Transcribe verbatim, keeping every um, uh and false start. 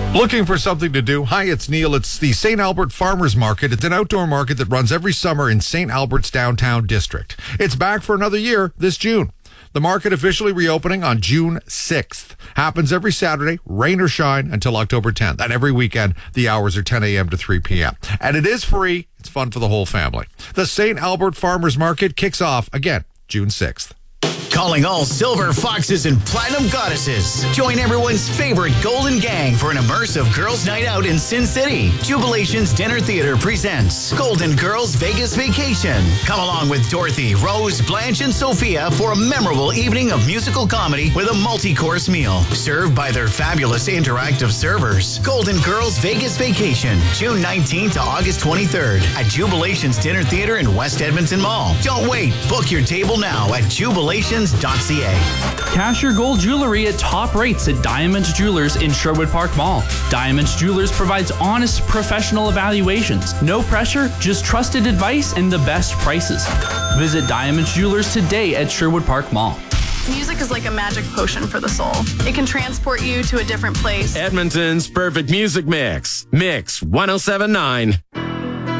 Looking for something to do? Hi, it's Neil. It's the Saint Albert Farmers Market. It's an outdoor market that runs every summer in Saint Albert's downtown district. It's back for another year this June. The market officially reopening on June sixth. Happens every Saturday, rain or shine, until October tenth. And every weekend, the hours are ten a.m. to three p.m. And it is free. It's fun for the whole family. The Saint Albert Farmers Market kicks off again June sixth. Calling all silver foxes and platinum goddesses. Join everyone's favorite golden gang for an immersive girls' night out in Sin City. Jubilations Dinner Theater presents Golden Girls Vegas Vacation. Come along with Dorothy, Rose, Blanche, and Sophia for a memorable evening of musical comedy with a multi-course meal served by their fabulous interactive servers. Golden Girls Vegas Vacation, June nineteenth to August twenty-third at Jubilations Dinner Theater in West Edmonton Mall. Don't wait. Book your table now at jubilations dot c a. Cash your gold jewelry at top rates at Diamonds Jewelers in Sherwood Park Mall. Diamonds Jewelers provides honest, professional evaluations. No pressure, just trusted advice and the best prices. Visit Diamonds Jewelers today at Sherwood Park Mall. Music is like a magic potion for the soul. It can transport you to a different place. Edmonton's perfect music mix. Mix one oh seven point nine.